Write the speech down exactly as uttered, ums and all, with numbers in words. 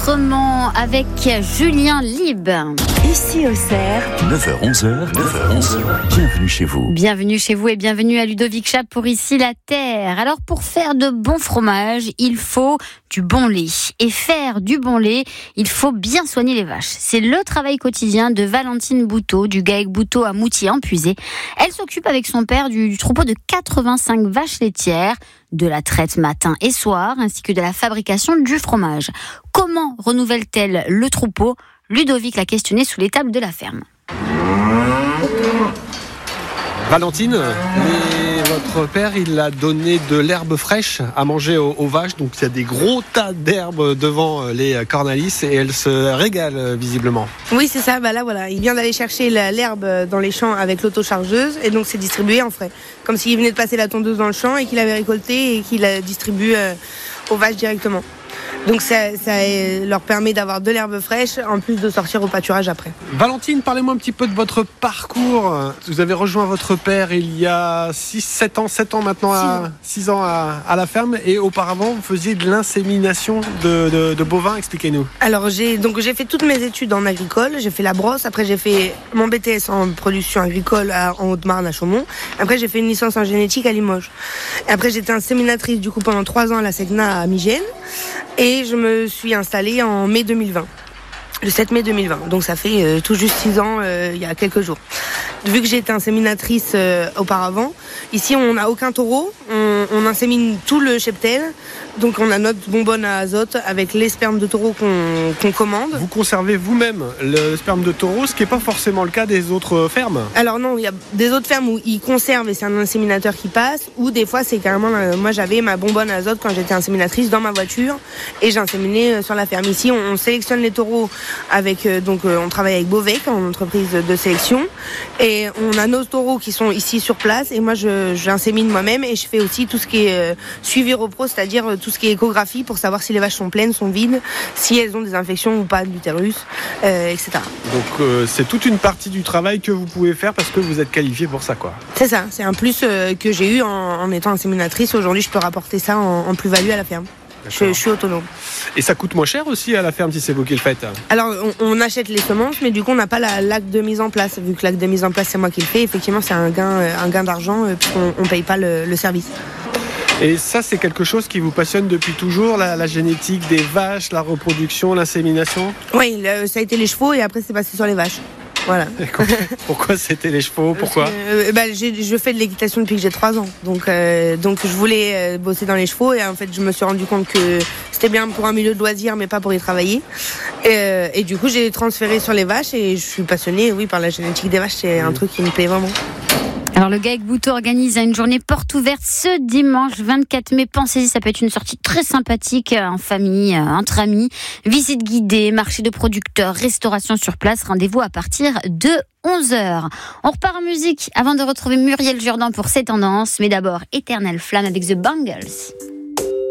autrement avec Julien Lib. Ici Auxerre, neuf heures onze, neuf heures onze, bienvenue chez vous. Bienvenue chez vous et bienvenue à Ludovic Chap pour Ici la Terre. Alors pour faire de bons fromages, il faut du bon lait. Et faire du bon lait, il faut bien soigner les vaches. C'est le travail quotidien de Valentine Bouteau, du Gaec Bouteau à Moutier en Puisée. Elle s'occupe avec son père du, du troupeau de quatre-vingt-cinq vaches laitières, de la traite matin et soir, ainsi que de la fabrication du fromage. Comment renouvelle-t-elle le troupeau ? Ludovic l'a questionné sous les tables de la ferme. Valentine, mais votre père, il a donné de l'herbe fraîche à manger aux, aux vaches. Donc il y a des gros tas d'herbe devant les cornalisses et elles se régalent visiblement. Oui, c'est ça. Bah là, voilà, il vient d'aller chercher la, l'herbe dans les champs avec l'autochargeuse et donc c'est distribué en frais. Comme s'il venait de passer la tondeuse dans le champ et qu'il avait récolté et qu'il la distribue euh, aux vaches directement. Donc ça, ça leur permet d'avoir de l'herbe fraîche en plus de sortir au pâturage après. Valentine, parlez-moi un petit peu de votre parcours. Vous avez rejoint votre père il y a six, sept ans, sept ans maintenant, à, six ans à, à la ferme. Et auparavant, vous faisiez de l'insémination de, de, de bovins. Expliquez-nous. Alors j'ai, donc, j'ai fait toutes mes études en agricole. J'ai fait la brosse. Après j'ai fait mon B T S en production agricole à, en Haute-Marne à Chaumont. Après j'ai fait une licence en génétique à Limoges. Et après j'étais inséminatrice du coup pendant trois ans à la Secna à Migène. Et je me suis installée en mai deux mille vingt, le sept mai deux mille vingt. Donc ça fait euh, tout juste six ans, euh, il y a quelques jours. Vu que j'ai été inséminatrice euh, auparavant, ici on n'a aucun taureau, on, on insémine tout le cheptel. Donc on a notre bonbonne à azote avec les spermes de taureau qu'on, qu'on commande. Vous conservez vous-même le sperme de taureau, ce qui n'est pas forcément le cas des autres fermes. Alors non, il y a des autres fermes où ils conservent et c'est un inséminateur qui passe, ou des fois c'est carrément, euh, moi j'avais ma bonbonne à azote quand j'étais inséminatrice dans ma voiture et j'inséminais euh, sur la ferme. Ici on, on sélectionne les taureaux avec, euh, donc euh, on travaille avec Beauvais en entreprise de sélection et on a nos taureaux qui sont ici sur place et moi je, j'insémine moi-même et je fais aussi tout ce qui est euh, suivi repro, c'est-à-dire euh, tout ce qui est échographie pour savoir si les vaches sont pleines, sont vides, si elles ont des infections ou pas de l'utérus, euh, et cetera. Donc euh, c'est toute une partie du travail que vous pouvez faire parce que vous êtes qualifié pour ça, quoi. C'est ça, c'est un plus euh, que j'ai eu en, en étant inséminatrice. Aujourd'hui, je peux rapporter ça en, en plus-value à la ferme. Je, je suis autonome. Et ça coûte moins cher aussi à la ferme si c'est vous qui le faites? Alors, on, on achète les semences, mais du coup, on n'a pas la, l'acte de mise en place. Vu que l'acte de mise en place, c'est moi qui le fais, effectivement, c'est un gain, un gain d'argent euh, puisqu'on ne paye pas le, le service. Et ça, c'est quelque chose qui vous passionne depuis toujours, la, la génétique des vaches, la reproduction, l'insémination? Oui, le, ça a été les chevaux et après, c'est passé sur les vaches. Voilà. Pourquoi c'était les chevaux? Pourquoi euh, bah, j'ai, Je fais de l'équitation depuis que j'ai trois ans. Donc, euh, donc je voulais euh, bosser dans les chevaux et en fait, je me suis rendu compte que c'était bien pour un milieu de loisirs, mais pas pour y travailler. Et, euh, et du coup, j'ai transféré sur les vaches et je suis passionnée, oui, par la génétique des vaches. C'est un truc qui me plaît vraiment. Alors le Gaec Bouteau organise une journée porte ouverte ce dimanche vingt-quatre mai. Pensez-y, ça peut être une sortie très sympathique en famille, entre amis. Visite guidée, marché de producteurs, restauration sur place. Rendez-vous à partir de onze heures. On repart en musique avant de retrouver Muriel Jourdan pour ses tendances. Mais d'abord, Éternelle Flamme avec The Bangles.